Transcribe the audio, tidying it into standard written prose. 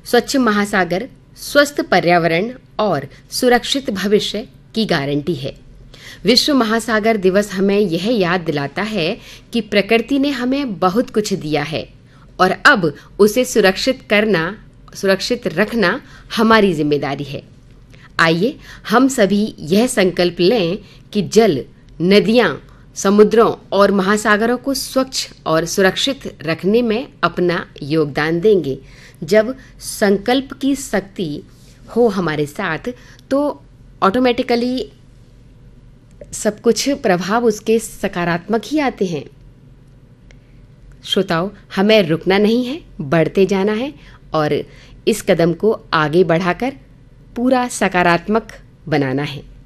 स्वच्छ महासागर, स्वस्थ पर्यावरण और सुरक्षित भविष्य की गारंटी है। विश्व महासागर दिवस हमें यह याद दिलाता है कि प्रकृति ने हमें बहुत कुछ दिया है और अब उसे सुरक्षित रखना हमारी जिम्मेदारी है। आइए हम सभी यह संकल्प लें कि जल, नदियां, समुद्रों और महासागरों को स्वच्छ और सुरक्षित रखने में अपना योगदान देंगे। जब संकल्प की शक्ति हो हमारे साथ तो ऑटोमेटिकली सब कुछ प्रभाव उसके सकारात्मक ही आते हैं। श्रोताओं, हमें रुकना नहीं है, बढ़ते जाना है और इस कदम को आगे बढ़ाकर पूरा सकारात्मक बनाना है।